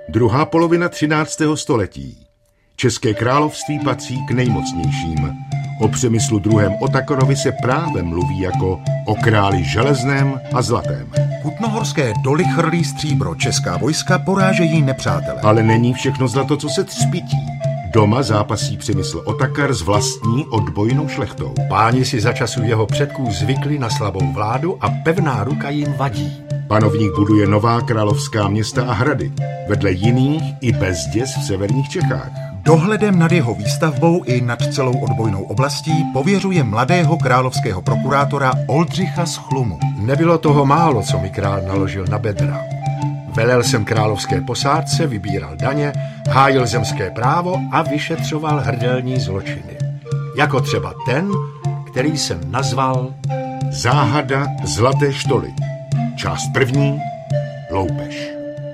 Druhá polovina 13. století. České království patří k nejmocnějším. O Přemyslu II. Otakorovi se právem mluví jako o králi železném a zlatém. Kutnohorské doly chrlí stříbro, česká vojska porážejí nepřátele. Ale není všechno zlato, co se třpití. Doma zápasí Přemysl Otakar s vlastní odbojnou šlechtou. Páni si za času jeho předků zvykli na slabou vládu a pevná ruka jim vadí. Panovník buduje nová královská města a hrady, vedle jiných i bezděs v severních Čechách. Dohledem nad jeho výstavbou i nad celou odbojnou oblastí pověřuje mladého královského prokurátora Oldřicha z Chlumu. Nebylo toho málo, co mi král naložil na bedra. Velel jsem královské posádce, vybíral daně, hájil zemské právo a vyšetřoval hrdelní zločiny. Jako třeba ten, který jsem nazval Záhada zlaté štoly. Část první. Loupež.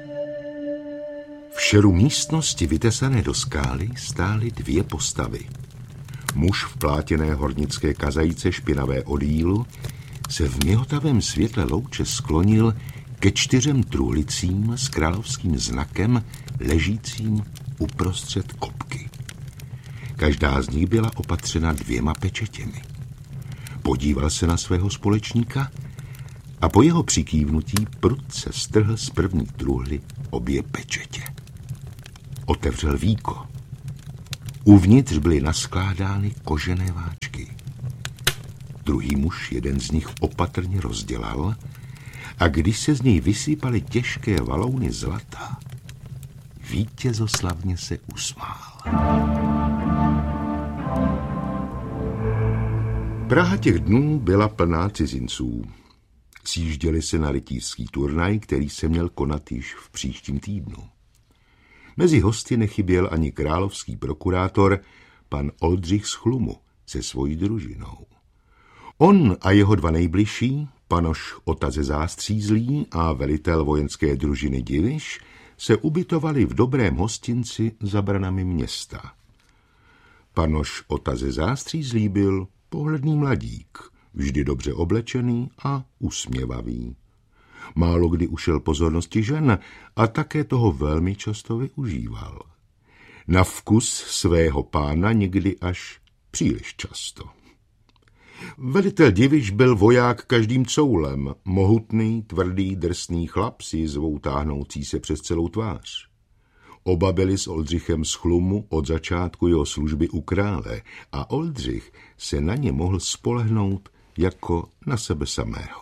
V šeru místnosti vytesané do skály stály dvě postavy. Muž v plátěné hornické kazajce špinavé odílu se v měhotavém světle louče sklonil ke 4 truhlicím s královským znakem ležícím uprostřed kopky. Každá z nich byla opatřena 2 pečetěmi. Podíval se na svého společníka a po jeho přikývnutí prudce strhl z první truhly obě pečetě. Otevřel víko. Uvnitř byly naskládány kožené váčky. Druhý muž jeden z nich opatrně rozdělal a když se z něj vysypaly těžké valouny zlata, vítězoslavně se usmál. Praha těch dnů byla plná cizinců. Sjížděli se na rytířský turnaj, který se měl konat již v příštím týdnu. Mezi hosty nechyběl ani královský prokurátor, pan Oldřich z Chlumu, se svojí družinou. On a jeho 2 nejbližší, panoš Ota ze Zástřízlí a velitel vojenské družiny Diviš, se ubytovali v dobrém hostinci za branami města. Panoš Ota ze Zástřízlí byl pohledný mladík, vždy dobře oblečený a usměvavý. Málo kdy ušel pozornosti žen a také toho velmi často využíval. Na vkus svého pána někdy až příliš často. Velitel Diviš byl voják každým coulem, mohutný, tvrdý, drsný chlap si zvou táhnoucí se přes celou tvář. Oba byli s Oldřichem z Chlumu od začátku jeho služby u krále a Oldřich se na ně mohl spolehnout jako na sebe samého.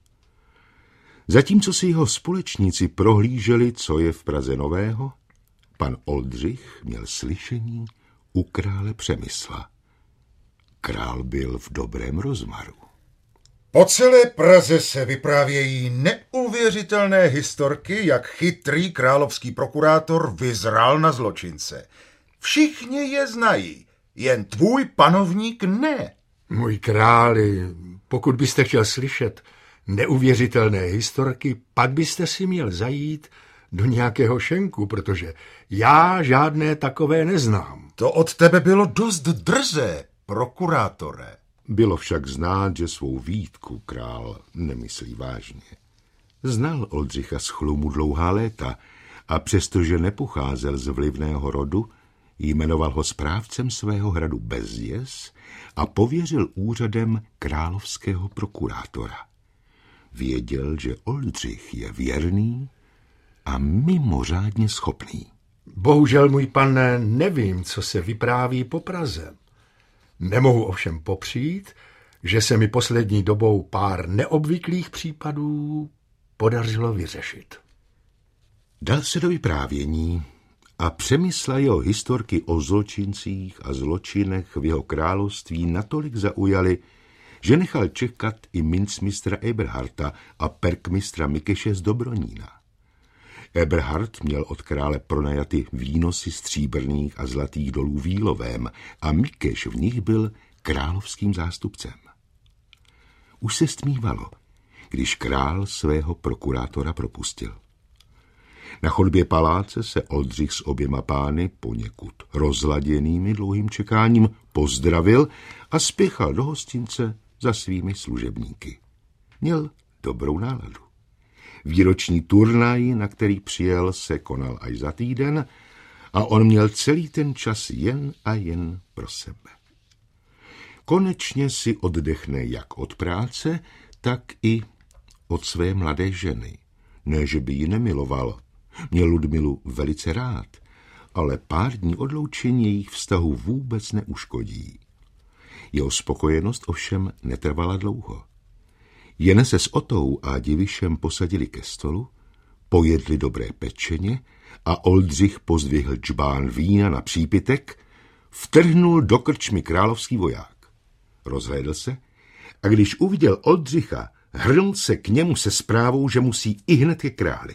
Zatímco si jeho společníci prohlíželi, co je v Praze nového, pan Oldřich měl slyšení u krále Přemysla. Král byl v dobrém rozmaru. Po celé Praze se vyprávějí neuvěřitelné historky, jak chytrý královský prokurátor vyzral na zločince. Všichni je znají, jen tvůj panovník ne. Můj králi, pokud byste chtěl slyšet neuvěřitelné historky, pak byste si měl zajít do nějakého šenku, protože já žádné takové neznám. To od tebe bylo dost drzé, prokurátore. Bylo však znát, že svou výtku král nemyslí vážně. Znal Oldřicha z Chlumu dlouhá léta a přestože nepocházel z vlivného rodu, jmenoval ho správcem svého hradu Bezděs a pověřil úřadem královského prokurátora. Věděl, že Oldřich je věrný a mimořádně schopný. Bohužel, můj pane, nevím, co se vypráví po Praze. Nemohu ovšem popřít, že se mi poslední dobou pár neobvyklých případů podařilo vyřešit. Dal se do vyprávění a Přemysla jeho historky o zločincích a zločinech v jeho království natolik zaujaly, že nechal čekat i mincmistra Eberharta a perkmistra Mikeše z Dobronína. Eberhard měl od krále pronajaty výnosy stříbrných a zlatých dolů v Jílovém a Mikeš v nich byl královským zástupcem. Už se stmívalo, když král svého prokurátora propustil. Na chodbě paláce se Oldřich s oběma pány, poněkud rozladěnými dlouhým čekáním, pozdravil a spěchal do hostince za svými služebníky. Měl dobrou náladu. Výroční turnaj, na který přijel, se konal až za týden a on měl celý ten čas jen a jen pro sebe. Konečně si oddechne jak od práce, tak i od své mladé ženy. Ne, že by ji nemiloval. Měl Ludmilu velice rád, ale pár dní odloučení jejich vztahu vůbec neuškodí. Jeho spokojenost ovšem netrvala dlouho. Jen se s Otou a Divišem posadili ke stolu, pojedli dobré pečeně a Oldřich pozdvihl džbán vína na přípitek, vtrhnul do krčmy královský voják. Rozhlédl se a když uviděl Oldřicha, hrnul se k němu se zprávou, že musí ihned ke králi.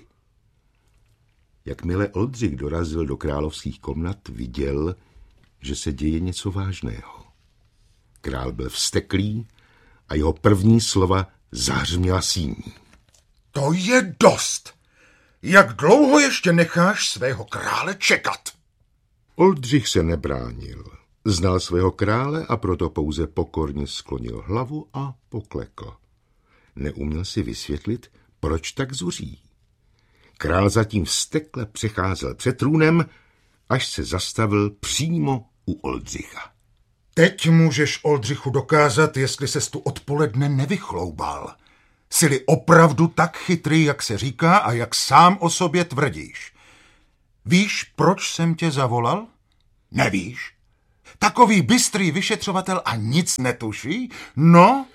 Jakmile Oldřich dorazil do královských komnat, viděl, že se děje něco vážného. Král byl vzteklý a jeho první slova zahřměla síní. To je dost! Jak dlouho ještě necháš svého krále čekat? Oldřich se nebránil. Znal svého krále a proto pouze pokorně sklonil hlavu a poklekl. Neuměl si vysvětlit, proč tak zuří. Král zatím vztekle přecházel před trůnem, až se zastavil přímo u Oldřicha. Teď můžeš, Oldřichu, dokázat, jestli ses tu odpoledne nevychloubal. Jsi-li opravdu tak chytrý, jak se říká a jak sám o sobě tvrdíš. Víš, proč jsem tě zavolal? Nevíš? Takový bystrý vyšetřovatel a nic netuší? No,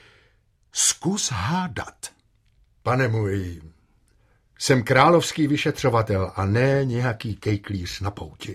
zkus hádat. Pane můj, jsem královský vyšetřovatel a ne nějaký kejklíř na pouti.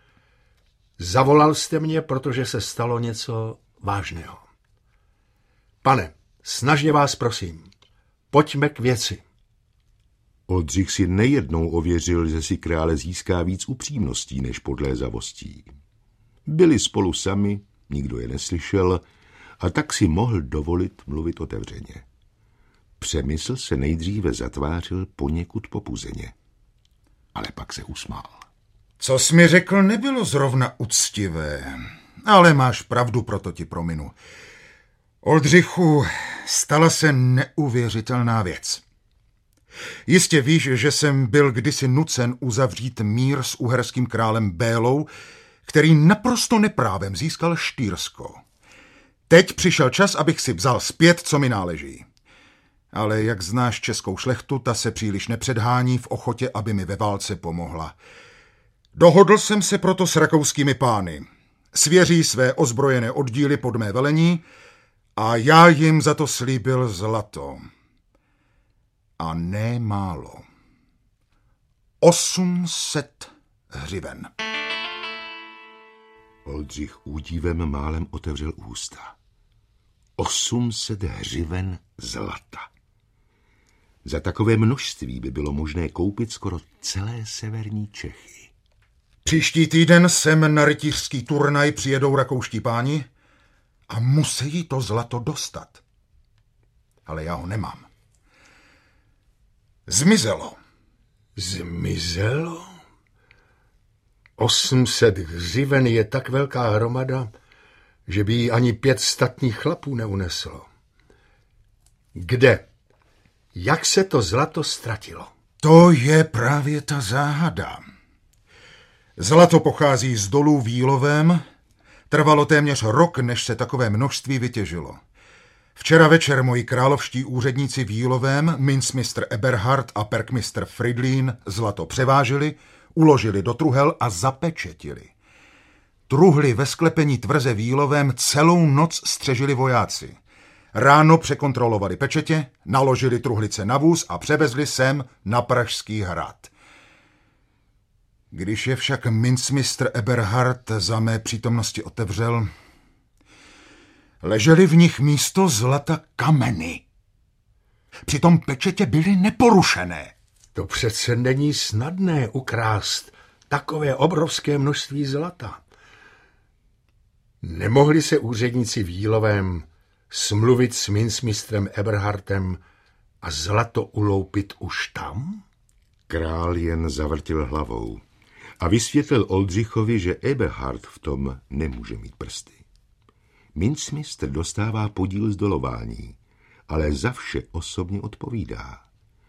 Zavolal jste mě, protože se stalo něco vážného. Pane, snažně vás prosím, pojďme k věci. Oldřich si nejednou ověřil, že si krále získá víc upřímností než podlézavostí. Byli spolu sami, nikdo je neslyšel a tak si mohl dovolit mluvit otevřeně. Přemysl se nejdříve zatvářil poněkud popuzeně, ale pak se usmál. Co jsi mi řekl, nebylo zrovna uctivé, ale máš pravdu, proto ti prominu. Oldřichu, stala se neuvěřitelná věc. Jistě víš, že jsem byl kdysi nucen uzavřít mír s uherským králem Bélou, který naprosto neprávem získal Štýrsko. Teď přišel čas, abych si vzal zpět, co mi náleží. Ale jak znáš českou šlechtu, ta se příliš nepředhání v ochotě, aby mi ve válce pomohla. Dohodl jsem se proto s rakouskými pány. Svěří své ozbrojené oddíly pod mé velení a já jim za to slíbil zlato. A ne málo. 800 hřiven. Oldřich údivem málem otevřel ústa. 800 hřiven zlata. Za takové množství by bylo možné koupit skoro celé severní Čechy. Příští týden sem na rytířský turnaj přijedou rakouští páni a musí to zlato dostat. Ale já ho nemám. Zmizelo. Zmizelo? 800 hřiven je tak velká hromada, že by ji ani 5 statných chlapů neuneslo. Kde? Jak se to zlato ztratilo? To je právě ta záhada. Zlato pochází z dolů v Jílovém. Trvalo téměř rok, než se takové množství vytěžilo. Včera večer moji královští úředníci v Jílovém, mincmistr Eberhard a perkmistr Fridlín, zlato převážili, uložili do truhel a zapečetili. Truhly ve sklepení tvrze v Jílovém celou noc střežili vojáci. Ráno překontrolovali pečetě, naložili truhlice na vůz a převezli sem na Pražský hrad. Když je však mincmistr Eberhard za mé přítomnosti otevřel, ležely v nich místo zlata kameny. Přitom pečetě byly neporušené. To přece není snadné ukrást takové obrovské množství zlata. Nemohli se úředníci v Jílovém smluvit s mincmistrem Eberhardem a zlato uloupit už tam? Král jen zavrtil hlavou a vysvětlil Oldřichovi, že Eberhard v tom nemůže mít prsty. Mincmistr dostává podíl z dolování, ale za vše osobně odpovídá.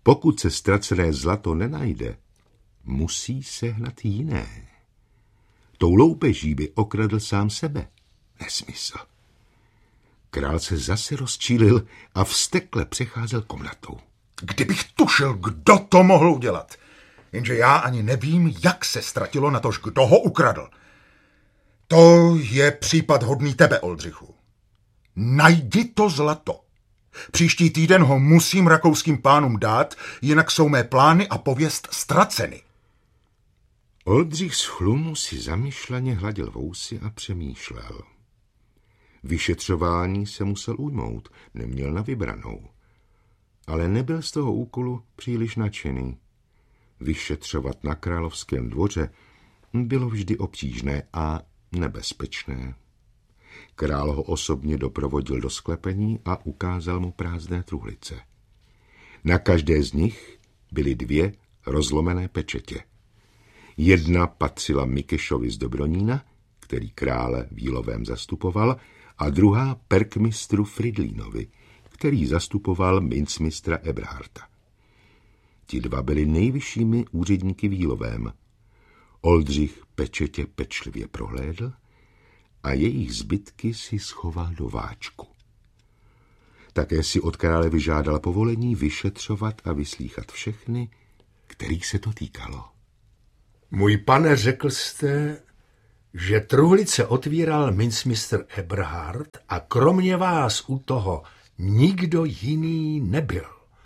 Pokud se ztracené zlato nenajde, musí sehnat jiné. Tou loupeží by okradl sám sebe. Nesmysl. Král se zase rozčílil a vztekle přecházel komnatou. Kdybych tušil, kdo to mohl udělat. Jenže já ani nevím, jak se ztratilo na tož, kdo ho ukradl. To je případ hodný tebe, Oldřichu. Najdi to zlato. Příští týden ho musím rakouským pánům dát, jinak jsou mé plány a pověst ztraceny. Oldřich z chlumu si zamyšleně hladil vousy a přemýšlel. Vyšetřování se musel ujmout, neměl na vybranou. Ale nebyl z toho úkolu příliš nadšený. Vyšetřovat na královském dvoře bylo vždy obtížné a nebezpečné. Král ho osobně doprovodil do sklepení a ukázal mu prázdné truhlice. Na každé z nich byly 2 rozlomené pečetě. Jedna patřila Mikešovi z Dobronína, který krále Vílovém zastupoval, a druhá perkmistru Fridlínovi, který zastupoval mincmistra Eberharta. Ti 2 byli nejvyššími úředníky Vílovém. Oldřich pečetě pečlivě prohlédl a jejich zbytky si schoval do váčku. Také si od krále vyžádal povolení vyšetřovat a vyslýchat všechny, kterých se to týkalo. Můj pane, řekl jste, že truhlice otvíral mincmistr Eberhard a kromě vás u toho nikdo jiný nebyl.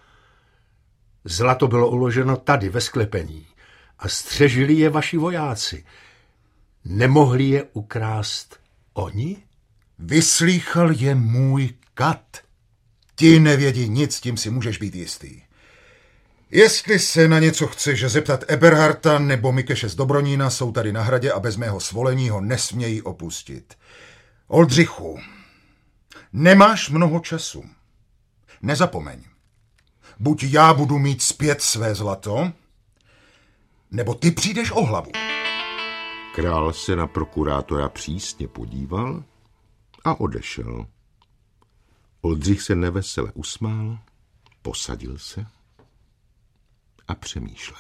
Zlato bylo uloženo tady ve sklepení a střežili je vaši vojáci. Nemohli je ukrást oni? Vyslýchal je můj kat. Ti nevědí nic, tím si můžeš být jistý. Jestli se na něco chceš zeptat Eberharta nebo Mikeše z Dobronína, jsou tady na hradě a bez mého svolení ho nesmějí opustit. Oldřichu, nemáš mnoho času. Nezapomeň. Buď já budu mít zpět své zlato, nebo ty přijdeš o hlavu. Král se na prokurátora přísně podíval a odešel. Oldřich se nevesele usmál, posadil se a přemýšlel.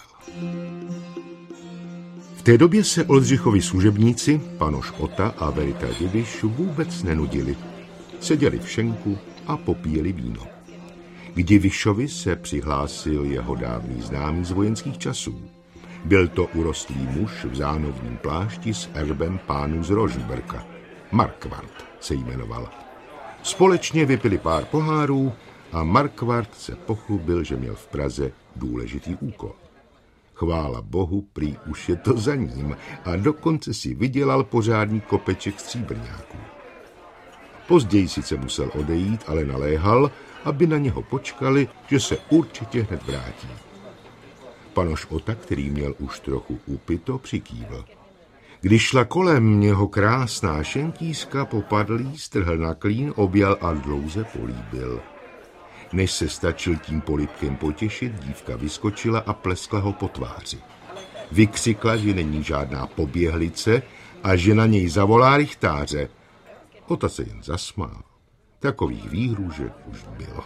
V té době se Oldřichovi služebníci, panoš Ota a velitel Diviš, vůbec nenudili. Seděli v šenku a popíjeli víno. K Divišovi se přihlásil jeho dávný známý z vojenských časů. Byl to urostlý muž v zánovním plášti s erbem pánů z Rožmberka. Markvart se jmenoval. Společně vypili pár pohárů a Markvart se pochlubil, že měl v Praze důležitý úkol. Chvála Bohu, prý už je to za ním a dokonce si vydělal pořádný kopeček stříbrňáků. Později sice musel odejít, ale naléhal, aby na něho počkali, že se určitě hned vrátí. Panoš Ota, který měl už trochu upito, přikývl. Když šla kolem něho krásná šentíska, popadlý, strhl na klín, objal a dlouze políbil. Než se stačil tím polibkem potěšit, dívka vyskočila a pleskla ho po tváři. Vykřikla, že není žádná poběhlice a že na něj zavolá rychtáře. Ota se jen zasmál. Takových výhrůžek už bylo.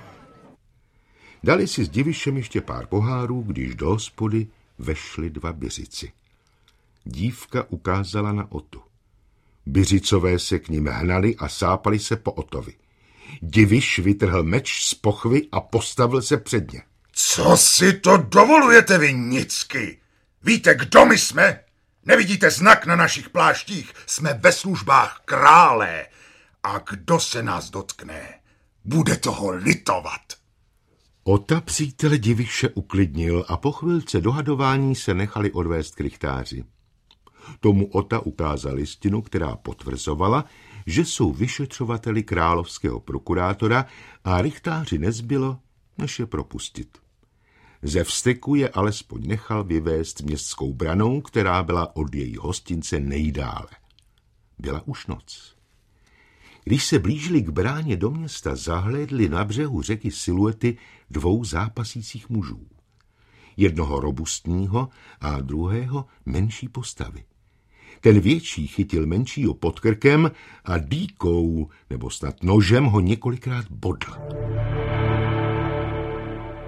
Dali si s Divišem ještě pár pohárů, když do hospody vešli 2 byřici. Dívka ukázala na Otu. Byřicové se k nim hnali a sápali se po Otovi. Diviš vytrhl meč z pochvy a postavil se před ně. Co si to dovolujete, vy nicky? Víte, kdo my jsme? Nevidíte znak na našich pláštích? Jsme ve službách krále. A kdo se nás dotkne, bude toho litovat. Ota přítele Diviše uklidnil a po chvilce dohadování se nechali odvést k rychtáři. Tomu Ota ukázal listinu, která potvrzovala, že jsou vyšetřovateli královského prokurátora a rychtáři nezbylo, než je propustit. Ze vzteku je alespoň nechal vyvést městskou branou, která byla od její hostince nejdále. Byla už noc. Když se blížili k bráně do města, zahlédli na břehu řeky siluety 2 zápasících mužů. Jednoho robustního a druhého menší postavy. Ten větší chytil menšího pod krkem a dýkou, nebo snad nožem, ho několikrát bodl.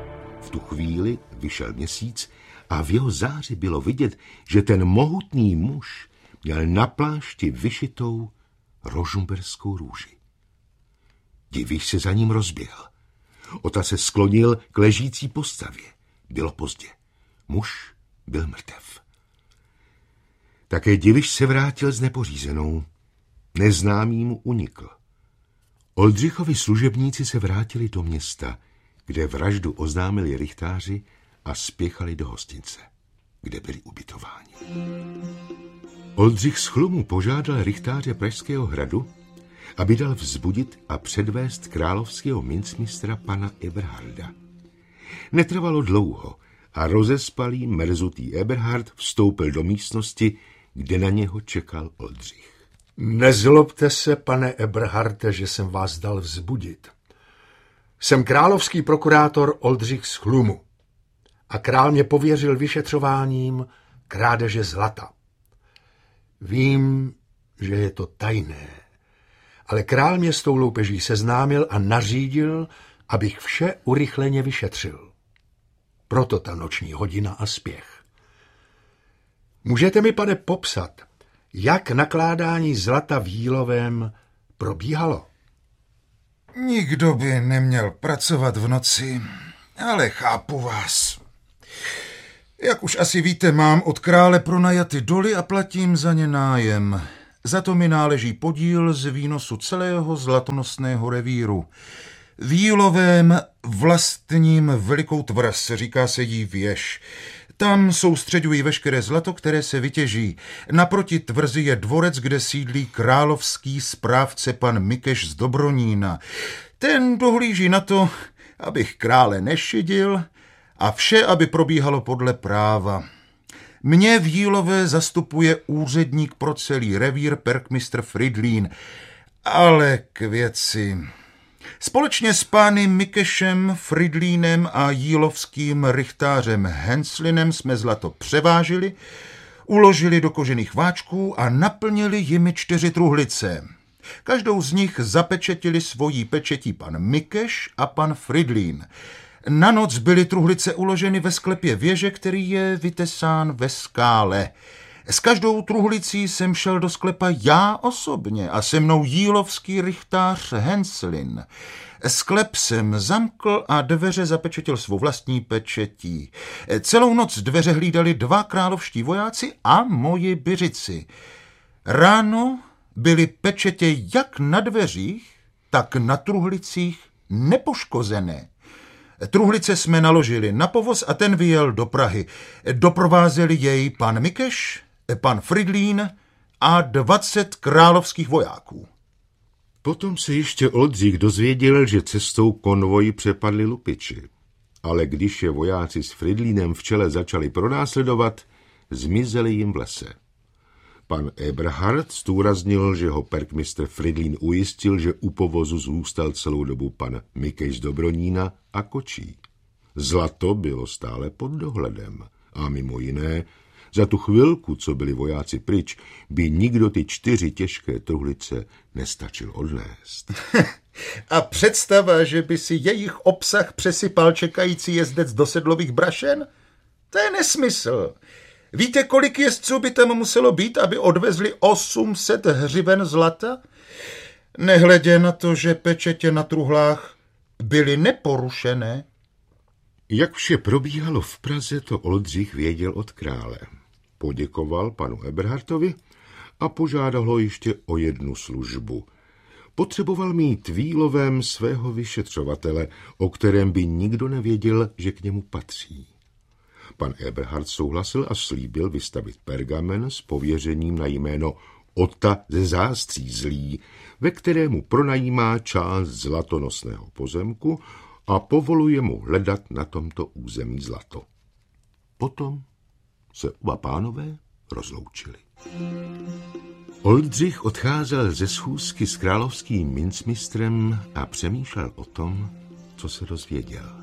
V tu chvíli vyšel měsíc a v jeho záři bylo vidět, že ten mohutný muž měl na plášti vyšitou rožmberskou růži. Divíš se za ním rozběhl. Ota se sklonil k ležící postavě. Bylo pozdě. Muž byl mrtev. Také Diviš se vrátil s nepořízenou. Neznámý mu unikl. Oldřichovi služebníci se vrátili do města, kde vraždu oznámili rychtáři a spěchali do hostince, kde byli ubytováni. Oldřich z Chlumu požádal rychtáře Pražského hradu, aby dal vzbudit a předvést královského mincmistra pana Eberharda. Netrvalo dlouho a rozespalý, merzutý Eberhard vstoupil do místnosti, kde na něho čekal Oldřich. Nezlobte se, pane Eberharte, že jsem vás dal vzbudit. Jsem královský prokurátor Oldřich z Chlumu a král mě pověřil vyšetřováním krádeže zlata. Vím, že je to tajné, ale král mě s tou loupeží seznámil a nařídil, abych vše urychleně vyšetřil. Proto ta noční hodina a spěch. Můžete mi, pane, popsat, jak nakládání zlata v Jílovém probíhalo? Nikdo by neměl pracovat v noci, ale chápu vás. Jak už asi víte, mám od krále pronajaty doly a platím za ně nájem. Za to mi náleží podíl z výnosu celého zlatonosného revíru. V Jílovém vlastním velikou tvrz, říká se jí věž. Tam soustředují veškeré zlato, které se vytěží. Naproti tvrzi je dvorec, kde sídlí královský správce pan Mikeš z Dobronína. Ten dohlíží na to, abych krále nešidil a vše, aby probíhalo podle práva. Mě v Jílové zastupuje úředník pro celý revír perkmistr Fridlín. Ale k věci. Společně s pány Mikešem, Fridlínem a jílovským rychtářem Henslinem jsme zlato převážili, uložili do kožených váčků a naplnili jimi 4 truhlice. Každou z nich zapečetili svojí pečetí pan Mikeš a pan Fridlín. Na noc byly truhlice uloženy ve sklepě věže, který je vytesán ve skále. S každou truhlicí jsem šel do sklepa já osobně a se mnou jílovský rychtář Henslin. Sklep jsem zamkl a dveře zapečetil svou vlastní pečetí. Celou noc dveře hlídali 2 královští vojáci a moji byřici. Ráno byly pečetě jak na dveřích, tak na truhlicích nepoškozené. Truhlice jsme naložili na povoz a ten vyjel do Prahy. Doprovázeli jej pan Mikeš, pan Fridlín a 20 královských vojáků. Potom se ještě Oldřich dozvěděl, že cestou konvoji přepadli lupiči. Ale když je vojáci s Fridlínem v čele začali pronásledovat, zmizeli jim v lese. Pan Eberhard zdůraznil, že ho perkmistr Fridlín ujistil, že u povozu zůstal celou dobu pan Mikeš z Dobronína a kočí. Zlato bylo stále pod dohledem a mimo jiné, za tu chvilku, co byli vojáci pryč, by nikdo ty 4 těžké truhlice nestačil odnést. A představa, že by si jejich obsah přesypal čekající jezdec do sedlových brašen? To je nesmysl. Víte, kolik jezdců by tam muselo být, aby odvezli 800 hřiven zlata? Nehledě na to, že pečetě na truhlách byly neporušené. Jak vše probíhalo v Praze, to Oldřich věděl od krále. Poděkoval panu Eberhardovi a požádal ho ještě o 1 službu. Potřeboval mít v Jílovém svého vyšetřovatele, o kterém by nikdo nevěděl, že k němu patří. Pan Eberhard souhlasil a slíbil vystavit pergamen s pověřením na jméno Ota ze Zástřízlí, ve kterému pronajímá část zlatonosného pozemku a povoluje mu hledat na tomto území zlato. Potom se oba pánové rozloučili. Oldřich odcházel ze schůzky s královským mincmistrem a přemýšlel o tom, co se dozvěděl.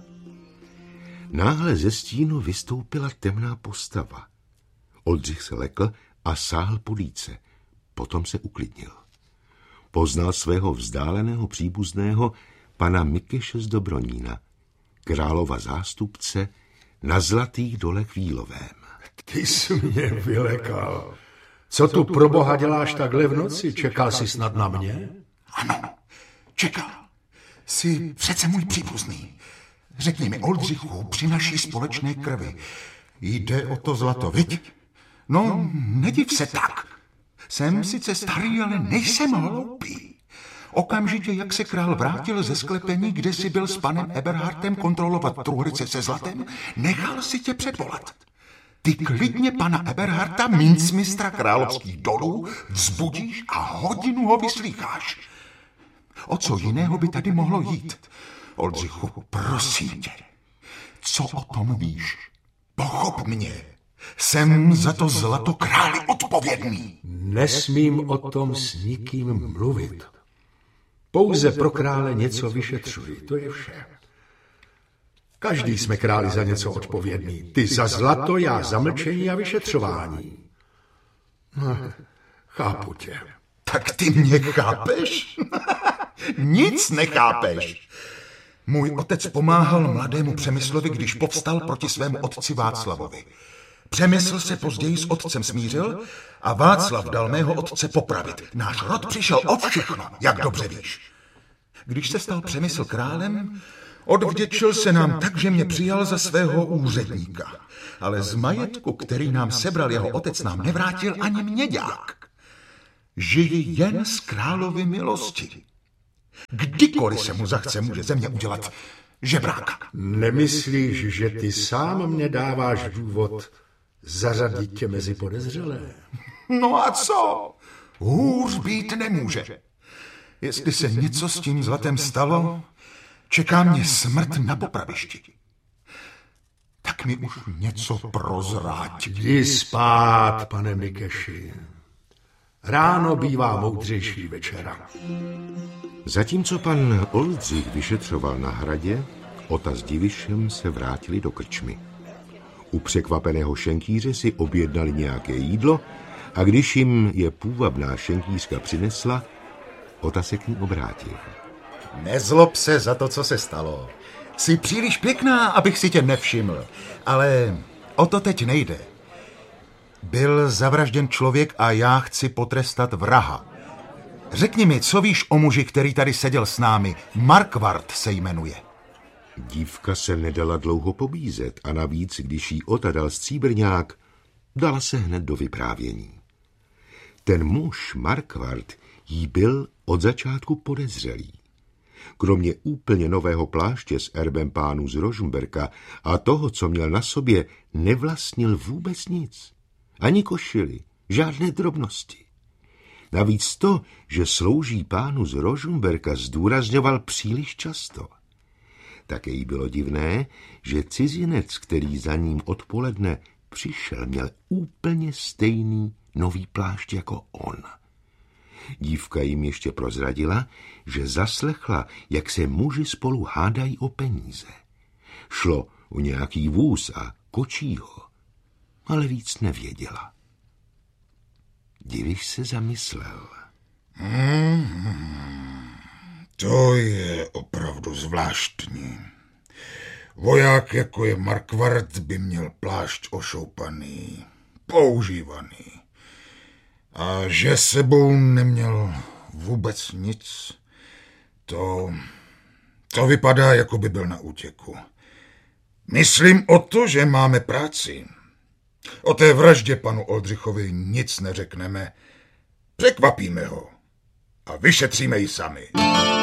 Náhle ze stínu vystoupila temná postava. Oldřich se lekl a sáhl po líce. Potom se uklidnil. Poznal svého vzdáleného příbuzného pana Mikeše z Dobronína. králova zástupce na Zlatých dolech Vílovém. Ty jsi mě vylekal. Co tu pro boha děláš takhle v noci? Čekal jsi snad na mě? Ano, čekal. Jsi přece můj příbuzný. Řekni mi, Oldřichu, při naší společné krvi jde o to zlato, viď? No, nediv se tak. Jsem sice starý, ale nejsem hloupý. Okamžitě, jak se král vrátil ze sklepení, kde si byl s panem Eberhardem kontrolovat truhlice se zlatem, nechal si tě předvolat. Ty klidně pana Eberharda, mincmistra královských dolů, vzbudíš a hodinu ho vyslýcháš. O co jiného by tady mohlo jít? Oldřichu, prosím tě, co o tom víš? Pochop mě. Jsem za to zlato králi odpovědný. Nesmím o tom s nikým mluvit. Pouze pro krále něco vyšetřuji, to je vše. Každý jsme králi za něco odpovědný. Ty za zlato, já za mlčení a vyšetřování. Chápu tě. Tak ty mě chápeš? Nic nechápeš. Můj otec pomáhal mladému Přemyslovi, když povstal proti svému otci Václavovi. Přemysl se později s otcem smířil a Václav dal mého otce popravit. Náš rod přišel o všechno, jak dobře víš. Když se stal Přemysl králem, odvděčil se nám tak, že mě přijal za svého úředníka. Ale z majetku, který nám sebral jeho otec, nám nevrátil ani měďák. Žiji jen z královy milosti. Kdykoliv se mu zachce, může ze mě udělat žebráka. Nemyslíš, že ty sám mě dáváš důvod zařadit tě mezi podezřelé? No a co? Hůř být nemůže. Jestli se něco s tím zlatem stalo, čeká mě smrt na popravišti. Tak mi už něco prozrať. Jdi spát, pane Mikeši. Ráno bývá moudřejší večera. Zatímco pan Oldřich vyšetřoval na hradě, Ota s Divišem se vrátili do krčmy. U překvapeného šenkýře si objednali nějaké jídlo a když jim je půvabná šenkýřka přinesla, Ota se k ní obrátil. Nezlob se za to, co se stalo. Jsi příliš pěkná, abych si tě nevšiml, ale o to teď nejde. Byl zavražděn člověk a já chci potrestat vraha. Řekni mi, co víš o muži, který tady seděl s námi? Markvart se jmenuje. Dívka se nedala dlouho pobízet a navíc, když jí Ota dal stříbrňák, dala se hned do vyprávění. Ten muž, Markvart, jí byl od začátku podezřelý. Kromě úplně nového pláště s erbem pánů z Rožmberka a toho, co měl na sobě, nevlastnil vůbec nic. Ani košili, žádné drobnosti. Navíc to, že slouží pánu z Rožmberka, zdůrazňoval příliš často. Také jí bylo divné, že cizinec, který za ním odpoledne přišel, měl úplně stejný nový plášť jako on. Dívka jim ještě prozradila, že zaslechla, jak se muži spolu hádají o peníze. Šlo o nějaký vůz a kočího, ale víc nevěděla. Diviš se zamyslel. To je opravdu zvláštní. Voják, jako je Markvart, by měl plášť ošoupaný, používaný. A že sebou neměl vůbec nic, to vypadá, jako by byl na útěku. Myslím o to, že máme práci. O té vraždě panu Oldřichovi nic neřekneme. Překvapíme ho a vyšetříme ji sami.